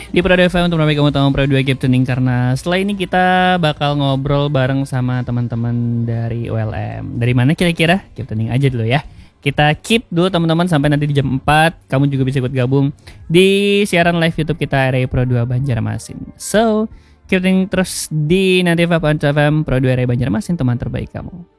di Pro 2 FM untuk kamu tahu Pro 2 Keep Tuning, karena setelah ini kita bakal ngobrol bareng sama teman-teman dari ULM. Dari mana kira-kira? Keep Tuning aja dulu ya. Kita keep dulu teman-teman sampai nanti di jam 4. Kamu juga bisa ikut gabung di siaran live YouTube kita RAI Pro 2 Banjarmasin. So, keep tuning terus di 95.1 FM Pro 2 RAI Banjarmasin, teman terbaik kamu.